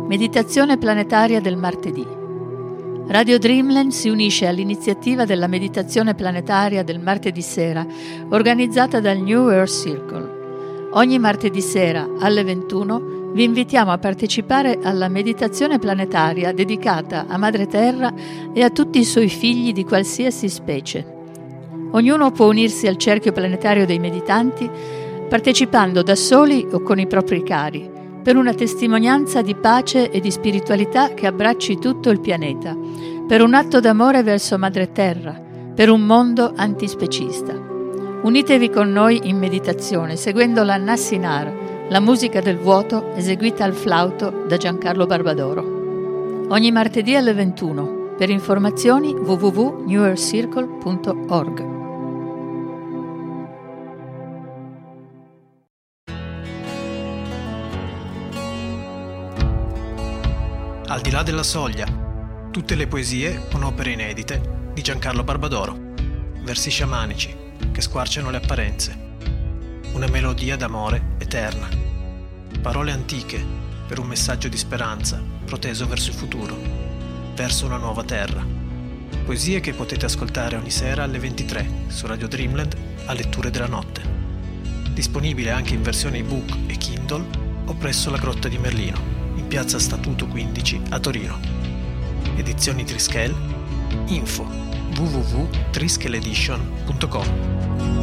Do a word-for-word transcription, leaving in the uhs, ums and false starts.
Meditazione planetaria del martedì. Radio Dreamland si unisce all'iniziativa della meditazione planetaria del martedì sera, organizzata dal New Earth Circle. Ogni martedì sera alle ventuno vi invitiamo a partecipare alla meditazione planetaria dedicata a Madre Terra e a tutti i suoi figli di qualsiasi specie. Ognuno può unirsi al cerchio planetario dei meditanti partecipando da soli o con i propri cari, per una testimonianza di pace e di spiritualità che abbracci tutto il pianeta, per un atto d'amore verso Madre Terra, per un mondo antispecista. Unitevi con noi in meditazione, seguendo la Nassinar, la musica del vuoto eseguita al flauto da Giancarlo Barbadoro. Ogni martedì alle ventuno. Per informazioni w w w punto new earth circle punto org. Al di là della soglia, tutte le poesie con opere inedite di Giancarlo Barbadoro, versi sciamanici che squarciano le apparenze, una melodia d'amore eterna, parole antiche per un messaggio di speranza proteso verso il futuro, verso una nuova terra, poesie che potete ascoltare ogni sera alle ventitré su Radio Dreamland a letture della notte, disponibile anche in versione ebook e Kindle o presso la Grotta di Merlino, in piazza Statuto quindici a Torino. Edizioni Triskel. Info w w w punto triskeledition punto com.